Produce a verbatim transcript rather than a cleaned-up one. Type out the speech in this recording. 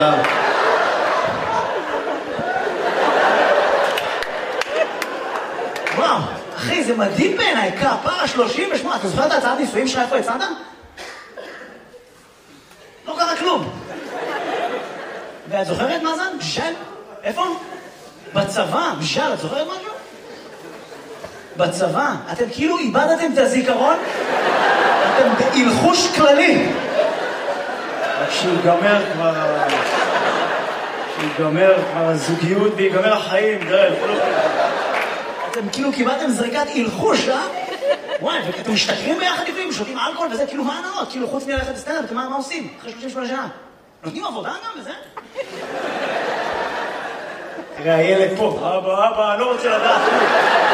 וואו, אחי, זה מדהים בעיניי, כפרה שלושים ושמונה, אתה זוכר את ההצעת נישואים שלך איפה הצעת? לא קרה כלום. ואת זוכרת מה זה? בשל? איפה? בצבא, בשל, את זוכרת משהו? בצבא, אתם כאילו איבדתם את הזיכרון, אתם בהלחוש כללי. כשיגמר כבר... כשיגמר כבר הזוגיות ויגמר החיים, דרך. אתם כאילו קיבלתם זריקת הלחוש, אה? וואי, ואתם משתכרים ביחד לפעמים, שותים אלכוהול וזה, כאילו מה הנאות? כאילו חוץ מלכת לסטנדאפ, מה עושים? אחרי שלושים ושמונה שנה. נותנים עבודה גם וזה? תראה, הילד פה, אבא, אבא, אני לא רוצה לדעת.